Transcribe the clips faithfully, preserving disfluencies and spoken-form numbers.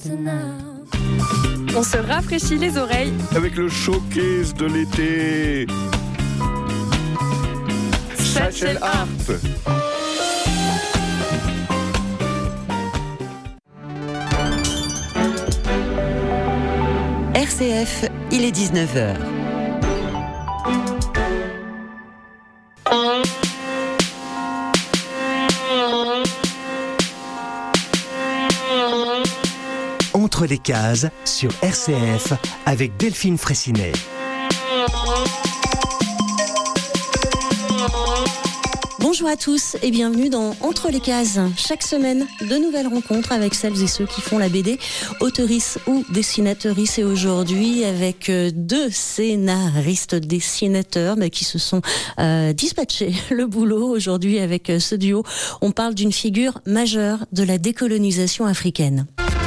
On se rafraîchit les oreilles avec le showcase de l'été. Satchel Harp. R C F, il est dix-neuf heures. Entre les cases sur R C F avec Delphine Fraissinet. Bonjour à tous et bienvenue dans Entre les cases. Chaque semaine, de nouvelles rencontres avec celles et ceux qui font la B D, auteurices ou dessinatrices. Et aujourd'hui, avec deux scénaristes dessinateurs bah, qui se sont euh, dispatchés le boulot aujourd'hui avec ce duo. On parle d'une figure majeure de la décolonisation africaine.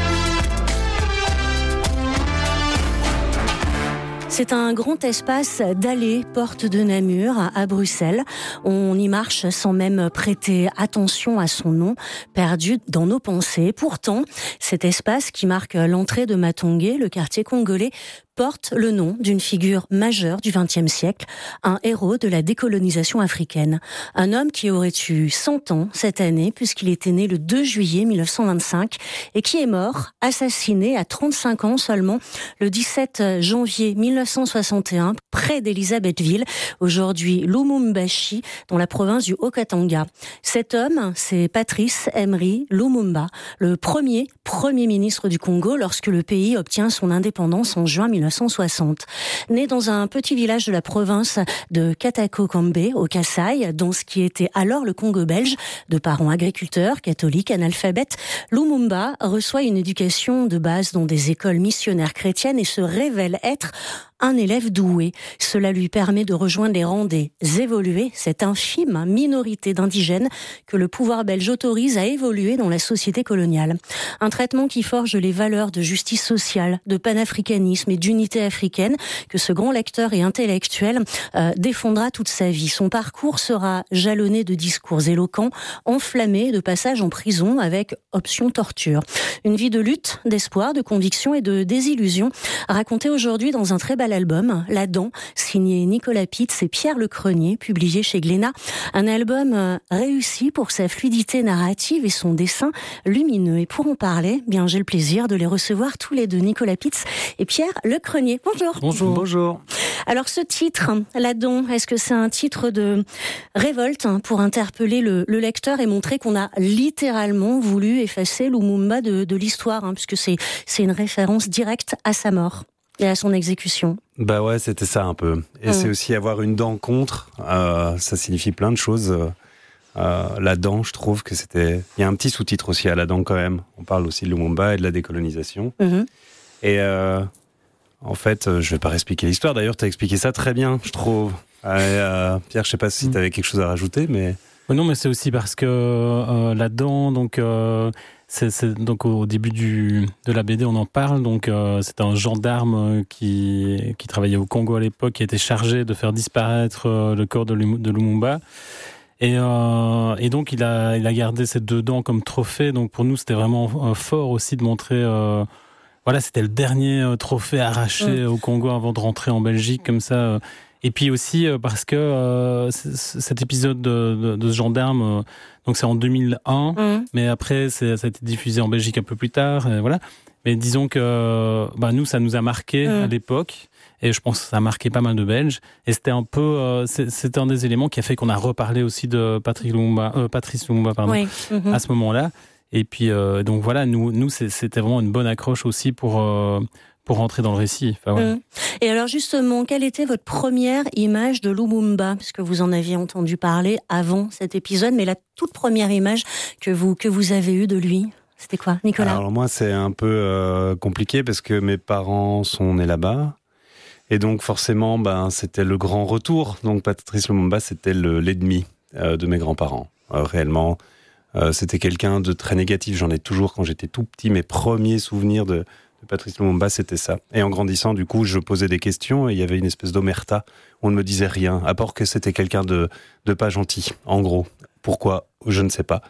C'est un grand espace d'allées, porte de Namur, à Bruxelles. On y marche sans même prêter attention à son nom, perdu dans nos pensées. Pourtant, cet espace qui marque l'entrée de Matongé, le quartier congolais, porte le nom d'une figure majeure du vingtième siècle, un héros de la décolonisation africaine. Un homme qui aurait eu cent ans cette année, puisqu'il était né le deux juillet mille neuf cent vingt-cinq, et qui est mort, assassiné à trente-cinq ans seulement, le dix-sept janvier mille neuf cent soixante et un, près d'Elisabethville, aujourd'hui Lumumbashi, dans la province du Haut-Katanga. Cet homme, c'est Patrice Emery Lumumba, le premier Premier ministre du Congo lorsque le pays obtient son indépendance en juin mille neuf cent soixante. Né dans un petit village de la province de Katakokombe, au Kasaï, dans ce qui était alors le Congo belge, de parents agriculteurs, catholiques, analphabètes, Lumumba reçoit une éducation de base dans des écoles missionnaires chrétiennes et se révèle être un élève doué. Cela lui permet de rejoindre les rangs des évolués, cette infime minorité d'indigènes que le pouvoir belge autorise à évoluer dans la société coloniale. Un traitement qui forge les valeurs de justice sociale, de panafricanisme et d'unité africaine que ce grand lecteur et intellectuel euh, défendra toute sa vie. Son parcours sera jalonné de discours éloquents, enflammé de passages en prison avec option torture. Une vie de lutte, d'espoir, de conviction et de désillusion racontée aujourd'hui dans un très bel album, La Dent, signé Nicolas Pitts et Pierre Lecrenier, publié chez Glénat. Un album réussi pour sa fluidité narrative et son dessin lumineux. Et pour en parler, bien j'ai le plaisir de les recevoir tous les deux, Nicolas Pitts et Pierre Lecrenier. Bonjour. Bonjour. Bonjour. Alors ce titre, La Dent, est-ce que c'est un titre de révolte pour interpeller le, le lecteur et montrer qu'on a littéralement voulu effacer Lumumba de, de l'histoire, hein, puisque c'est, c'est une référence directe à sa mort et à son exécution? Bah ouais, c'était ça un peu. Et mmh. c'est aussi avoir une dent contre, euh, ça signifie plein de choses. Euh, la dent, je trouve que c'était... Il y a un petit sous-titre aussi à la dent quand même. On parle aussi de Lumumba et de la décolonisation. Mmh. Et euh, en fait, je vais pas réexpliquer l'histoire. D'ailleurs, tu as expliqué ça très bien, je trouve. Euh, Pierre, je sais pas si tu avais quelque chose à rajouter, mais... Non, mais c'est aussi parce que euh, la dent, donc... Euh, C'est, c'est, donc au début du, de la B D, on en parle. Donc, euh, c'est un gendarme qui, qui travaillait au Congo à l'époque, qui était chargé de faire disparaître euh, le corps de, de Lumumba. Et, euh, et donc, il a, il a gardé ces deux dents comme trophée. Donc, pour nous, c'était vraiment euh, fort aussi de montrer... Euh, voilà, c'était le dernier euh, trophée arraché mmh. au Congo avant de rentrer en Belgique, comme ça... Euh, Et puis aussi parce que euh, cet épisode de, de, de ce gendarme, euh, donc c'est en deux mille un, mmh. mais après c'est, ça a été diffusé en Belgique un peu plus tard, et voilà. Mais disons que bah, nous, ça nous a marqué mmh. à l'époque, et je pense que ça a marqué pas mal de Belges. Et c'était un peu, euh, c'est, c'était un des éléments qui a fait qu'on a reparlé aussi de Patrick Lumumba, euh, Patrice Lumumba, pardon, oui. mmh. à ce moment-là. Et puis euh, donc voilà, nous, nous c'était vraiment une bonne accroche aussi pour. Euh, pour rentrer dans le récit. Enfin, ouais. mmh. Et alors justement, quelle était votre première image de Lumumba, puisque vous en aviez entendu parler avant cet épisode, mais la toute première image que vous, que vous avez eue de lui, c'était quoi, Nicolas? Alors moi, c'est un peu euh, compliqué parce que mes parents sont nés là-bas. Et donc forcément, ben, c'était le grand retour. Donc Patrice Lumumba, c'était le, l'ennemi euh, de mes grands-parents. Euh, réellement, euh, c'était quelqu'un de très négatif. J'en ai toujours, quand j'étais tout petit, mes premiers souvenirs de... Patrice Lumumba, c'était ça. Et en grandissant, du coup, je posais des questions et il y avait une espèce d'omerta. On ne me disait rien, à part que c'était quelqu'un de, de pas gentil, en gros. Pourquoi ? Je ne sais pas.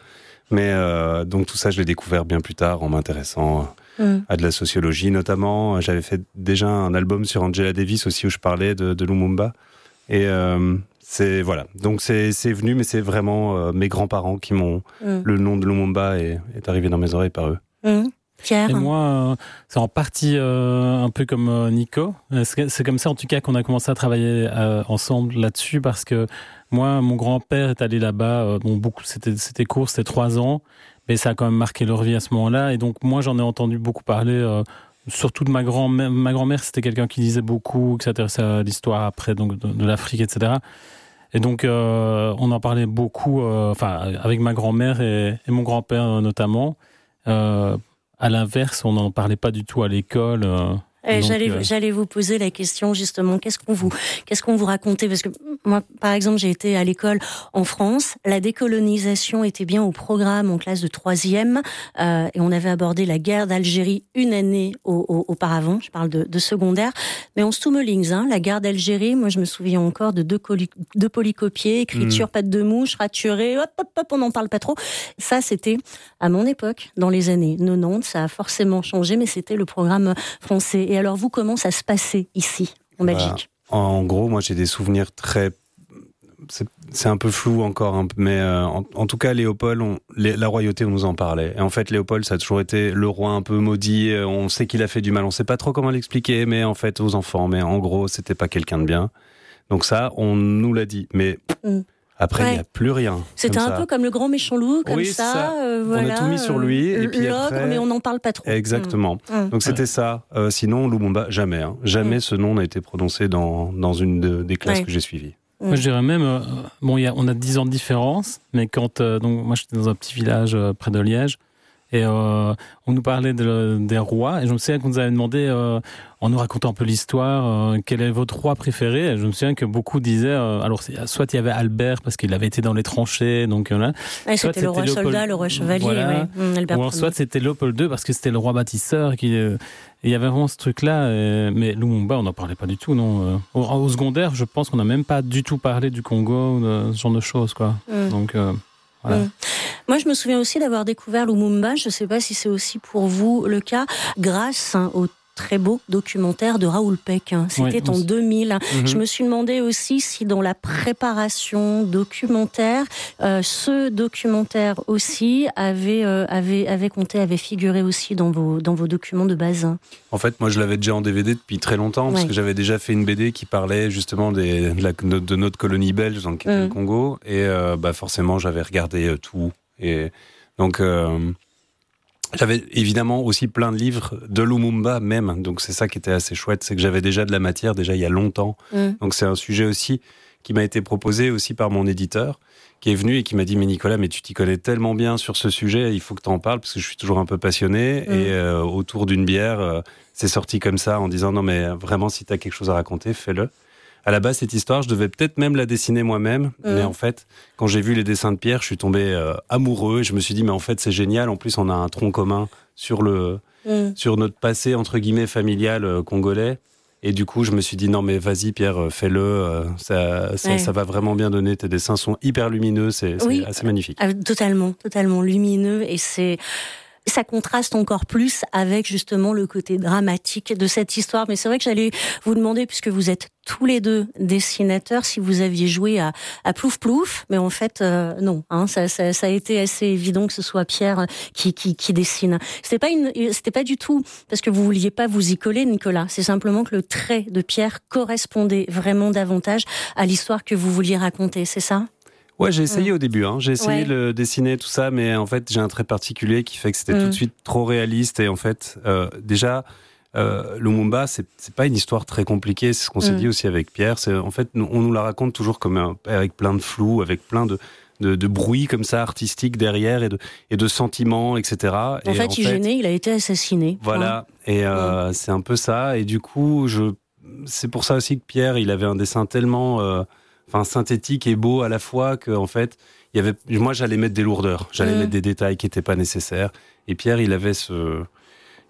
Mais euh, donc tout ça, je l'ai découvert bien plus tard en m'intéressant mm. à de la sociologie notamment. J'avais fait déjà un album sur Angela Davis aussi où je parlais de, de Lumumba. Et euh, c'est voilà. Donc c'est c'est venu, mais c'est vraiment euh, mes grands-parents qui m'ont mm. le nom de Lumumba est, est arrivé dans mes oreilles par eux. Mm. Pierre. Et moi, euh, c'est en partie euh, un peu comme euh, Nico. C'est, c'est comme ça, en tout cas, qu'on a commencé à travailler euh, ensemble là-dessus, parce que moi, mon grand-père est allé là-bas. Euh, bon, beaucoup, c'était, c'était court, c'était trois ans, mais ça a quand même marqué leur vie à ce moment-là. Et donc, moi, j'en ai entendu beaucoup parler. Euh, surtout de ma grand-mère. Ma grand-mère, c'était quelqu'un qui lisait beaucoup, qui s'intéressait à l'histoire après, donc de, de l'Afrique, et cetera. Et donc, euh, on en parlait beaucoup, euh, enfin, avec ma grand-mère et, et mon grand-père euh, notamment. Euh, À l'inverse, on n'en parlait pas du tout à l'école. Euh, Et donc, j'allais, euh... j'allais vous poser la question justement, qu'est-ce qu'on vous, qu'est-ce qu'on vous racontait? Parce que moi, par exemple, j'ai été à l'école en France. La décolonisation était bien au programme en classe de troisième, euh, et on avait abordé la guerre d'Algérie une année au, au, auparavant. Je parle de, de secondaire, mais on Stummelings, hein, la guerre d'Algérie. Moi, je me souviens encore de deux, coli- deux polycopiés, écriture, mmh. patte de mouche, raturé, hop, hop, hop, on n'en parle pas trop. Ça, c'était à mon époque, dans les années quatre-vingt-dix. Ça a forcément changé, mais c'était le programme français. Et alors vous, comment ça se passait ici, en Belgique? Bah, en gros, moi j'ai des souvenirs très... C'est, c'est un peu flou encore, hein, mais euh, en, en tout cas, Léopold, on, les, la royauté, on nous en parlait. Et en fait, Léopold, ça a toujours été le roi un peu maudit. On sait qu'il a fait du mal, on sait pas trop comment l'expliquer, mais en fait, aux enfants. Mais en gros, c'était pas quelqu'un de bien. Donc ça, on nous l'a dit. Mais... Mm. Après, il ouais. n'y a plus rien. C'était un ça. peu comme le grand méchant loup, comme oui, ça. ça. Euh, voilà, on a tout mis sur lui. Euh, et puis l'ogre, après... mais on n'en parle pas trop. Exactement. Mmh. Donc c'était ouais. ça. Euh, sinon, Lumumba, jamais. Hein. Jamais mmh. ce nom n'a été prononcé dans, dans une de, des classes ouais. que j'ai suivies. Mmh. Moi, je dirais même, euh, bon, y a, on a dix ans de différence, mais quand, euh, donc, moi, j'étais dans un petit village euh, près de Liège, et euh, on nous parlait de, des rois, et je me souviens qu'on nous avait demandé, euh, en nous racontant un peu l'histoire, euh, quel est votre roi préféré. Et je me souviens que beaucoup disaient, euh, alors soit il y avait Albert parce qu'il avait été dans les tranchées, donc là. Ouais, soit c'était, c'était le roi Léopold, soldat, le roi chevalier, voilà. ouais. mmh, Albert ou alors, soit c'était Léopold deux parce que c'était le roi bâtisseur. Qui, euh, il y avait vraiment ce truc-là, et, mais Lumumba, on n'en parlait pas du tout, non. Au, au secondaire, je pense qu'on n'a même pas du tout parlé du Congo, de ce genre de choses, quoi. Mmh. Donc. Euh, Voilà. Mmh. Moi, je me souviens aussi d'avoir découvert Lumumba, je ne sais pas si c'est aussi pour vous le cas, grâce hein, au très beau documentaire de Raoul Peck. C'était oui, en deux mille. Mmh. Je me suis demandé aussi si dans la préparation documentaire, euh, ce documentaire aussi avait, euh, avait, avait compté, avait figuré aussi dans vos, dans vos documents de base. En fait, moi, je l'avais déjà en D V D depuis très longtemps, parce ouais. que j'avais déjà fait une B D qui parlait justement des, de, la, de notre colonie belge, dans le, mmh. le Congo. Et euh, bah, forcément, j'avais regardé euh, tout. Et donc... Euh, J'avais évidemment aussi plein de livres de Lumumba même, donc c'est ça qui était assez chouette, c'est que j'avais déjà de la matière, déjà il y a longtemps. Mmh. Donc c'est un sujet aussi qui m'a été proposé aussi par mon éditeur, qui est venu et qui m'a dit « Mais Nicolas, mais tu t'y connais tellement bien sur ce sujet, il faut que tu en parles, parce que je suis toujours un peu passionné. Mmh. » Et euh, autour d'une bière, euh, c'est sorti comme ça, en disant « Non mais vraiment, si tu as quelque chose à raconter, fais-le. » À la base, cette histoire, je devais peut-être même la dessiner moi-même, mmh. mais en fait, quand j'ai vu les dessins de Pierre, je suis tombé euh, amoureux et je me suis dit, mais en fait, c'est génial. En plus, on a un tronc commun sur le, mmh. sur notre passé entre guillemets familial euh, congolais. Et du coup, je me suis dit, non, mais vas-y, Pierre, fais-le. Euh, ça, ça, ouais. ça va vraiment bien donner. Tes dessins sont hyper lumineux. C'est, c'est oui, assez magnifique. Euh, totalement, totalement lumineux. Et c'est... ça contraste encore plus avec justement le côté dramatique de cette histoire. Mais c'est vrai que j'allais vous demander, puisque vous êtes tous les deux dessinateurs, si vous aviez joué à, à Plouf Plouf, mais en fait euh, non, hein, ça, ça, ça a été assez évident que ce soit Pierre qui, qui, qui dessine. C'était pas une, c'était pas du tout parce que vous vouliez pas vous y coller, Nicolas. C'est simplement que le trait de Pierre correspondait vraiment davantage à l'histoire que vous vouliez raconter, c'est ça ? Ouais, j'ai essayé mmh. au début, hein. j'ai essayé ouais. de le dessiner, tout ça, mais en fait, j'ai un trait particulier qui fait que c'était mmh. tout de suite trop réaliste. Et en fait, euh, déjà, euh, Lumumba, c'est, c'est pas une histoire très compliquée, c'est ce qu'on mmh. s'est dit aussi avec Pierre. C'est, en fait, on nous la raconte toujours comme un, avec plein de flou, avec plein de, de, de bruit comme ça, artistique derrière, et de, et de sentiments, et cetera. En et fait, en il fait, gênait, il a été assassiné. Voilà, hein. et euh, mmh. c'est un peu ça. Et du coup, je, c'est pour ça aussi que Pierre, il avait un dessin tellement... Euh, Enfin, synthétique et beau à la fois que, en fait, il y avait. Moi, j'allais mettre des lourdeurs, j'allais mmh. mettre des détails qui n'étaient pas nécessaires. Et Pierre, il avait ce,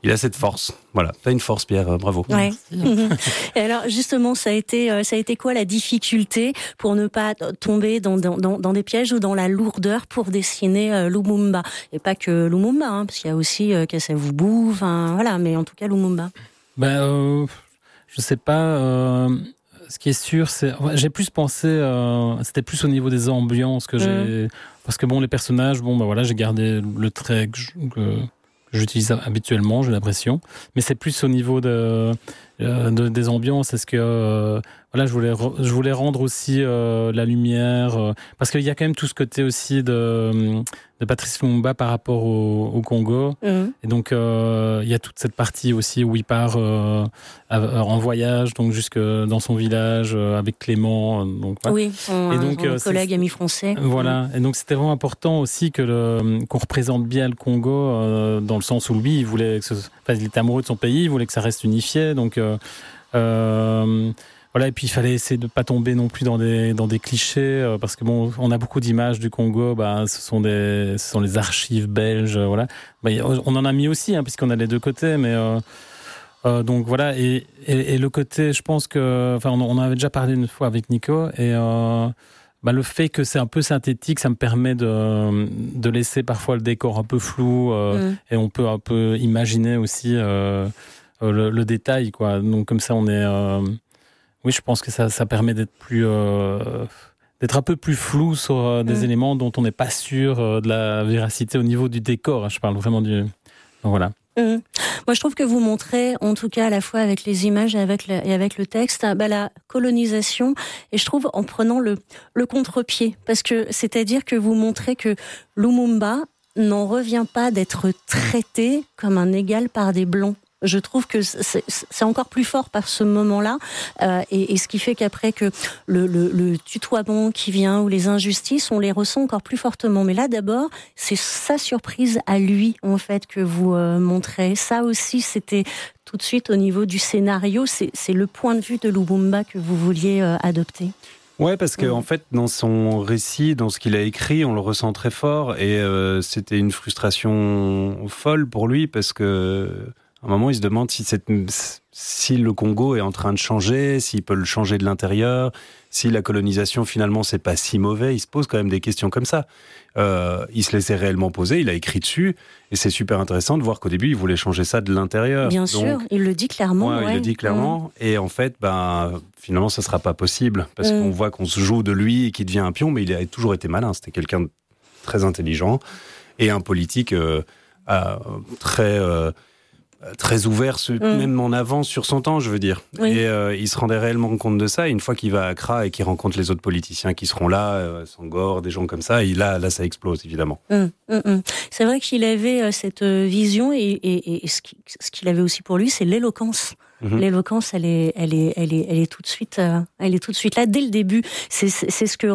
il a cette force. Voilà, t'as une force, Pierre, bravo. Ouais. Et alors justement, ça a été, ça a été quoi la difficulté pour ne pas tomber dans, dans, dans des pièges ou dans la lourdeur pour dessiner euh, Lumumba? Et pas que Lumumba, hein, parce qu'il y a aussi euh, Kasavubu, enfin voilà, mais en tout cas Lumumba. Ben, euh, je sais pas. Euh, ce qui est sûr, c'est j'ai plus pensé, euh, c'était plus au niveau des ambiances que j'ai, mmh. parce que bon, les personnages, bon, ben voilà, j'ai gardé le trait que, je, que j'utilise habituellement, j'ai l'impression, mais c'est plus au niveau de, euh, de des ambiances. Est-ce que euh, voilà, je voulais je voulais rendre aussi euh, la lumière, euh, parce qu'il y a quand même tout ce côté aussi de de Patrice Lumumba par rapport au, au Congo, mmh. et donc euh, il y a toute cette partie aussi où il part euh, en voyage, donc jusque dans son village euh, avec Clément, donc ouais. Oui, son, et donc, son euh, collègue ami français. Voilà, mmh. et donc c'était vraiment important aussi que le, qu'on représente bien le Congo euh, dans le sens où lui, il voulait, que ce, enfin, il était amoureux de son pays, il voulait que ça reste unifié, donc euh, euh, voilà, et puis il fallait essayer de pas tomber non plus dans des dans des clichés, euh, parce que bon, on a beaucoup d'images du Congo, bah ce sont des ce sont les archives belges, euh, voilà. Bah, on en a mis aussi, hein, puisqu'on a les deux côtés, mais euh, euh, donc voilà, et, et et le côté, je pense que, enfin, on, on en avait déjà parlé une fois avec Nico, et euh, bah, le fait que c'est un peu synthétique, ça me permet de de laisser parfois le décor un peu flou, euh, mmh. et on peut un peu imaginer aussi euh, le, le détail, quoi. Donc comme ça, on est euh, oui, je pense que ça, ça permet d'être plus, euh, d'être un peu plus flou sur euh, des mmh. éléments dont on n'est pas sûr euh, de la véracité au niveau du décor. Hein, je parle vraiment du. Donc voilà. Mmh. Moi, je trouve que vous montrez, en tout cas à la fois avec les images et avec le, et avec le texte, bah, la colonisation. Et je trouve en prenant le, le contre-pied, parce que c'est-à-dire que vous montrez que Lumumba n'en revient pas d'être traité comme un égal par des blancs. Je trouve que c'est, c'est encore plus fort par ce moment-là, euh, et, et ce qui fait qu'après que le, le, le tutoiement qui vient ou les injustices, on les ressent encore plus fortement. Mais là, d'abord, c'est sa surprise à lui, en fait, que vous euh, montrez. Ça aussi, c'était tout de suite au niveau du scénario, c'est, c'est le point de vue de Lumumba que vous vouliez euh, adopter. Ouais, parce que mmh. en fait, dans son récit, dans ce qu'il a écrit, on le ressent très fort, et euh, c'était une frustration folle pour lui, parce que à un moment, il se demande si, cette, si le Congo est en train de changer, s'il peut le changer de l'intérieur, si la colonisation, finalement, c'est pas si mauvais. Il se pose quand même des questions comme ça. Euh, il se laissait réellement poser, il a écrit dessus, et c'est super intéressant de voir qu'au début, il voulait changer ça de l'intérieur. Bien Donc, sûr, il le dit clairement. Ouais, ouais. Il le dit clairement, mmh. et en fait, ben, finalement, ça sera pas possible, parce mmh. qu'on voit qu'on se joue de lui et qu'il devient un pion, mais il a toujours été malin. C'était quelqu'un de très intelligent, et un politique euh, euh, très... Euh, très ouvert, mmh. même en avance sur son temps, je veux dire. Oui. Et euh, il se rendait réellement compte de ça. Et une fois qu'il va à Accra et qu'il rencontre les autres politiciens qui seront là, euh, Senghor, des gens comme ça, et là, là, ça explose, évidemment. Mmh, mmh, mmh. C'est vrai qu'il avait cette vision, et, et, et ce, qui, ce qu'il avait aussi pour lui, c'est l'éloquence. Mmh. L'éloquence, elle est, elle est, elle est, elle est tout de suite, elle est tout de suite là dès le début. C'est, c'est, c'est ce que